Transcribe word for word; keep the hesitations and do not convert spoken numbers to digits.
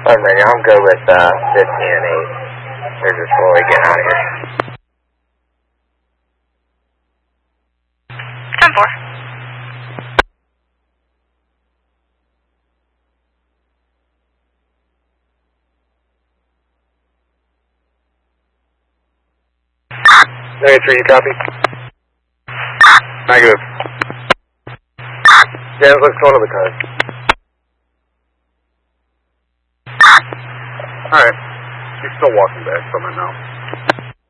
Alright, man, I'm good with uh, fifteen and eight. They're just slowly getting out of here. ten four. ninety-three, you copy? Negative. Dan, let's go to the cars. Alright. He's still walking back from it now.